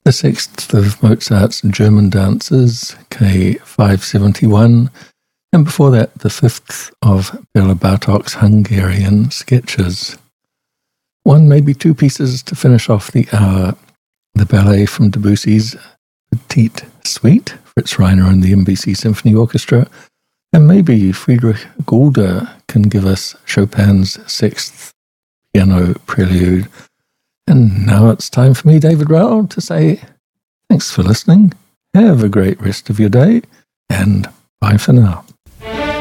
the sixth of Mozart's German dances, K571, and before that, the fifth of Bela Bartok's Hungarian sketches. One, maybe two pieces to finish off the hour. The ballet from Debussy's Petite Suite, Fritz Reiner and the NBC Symphony Orchestra, and maybe Friedrich Gulda can give us Chopin's sixth piano prelude. And now it's time for me, David Rowell, to say thanks for listening, have a great rest of your day, and bye for now.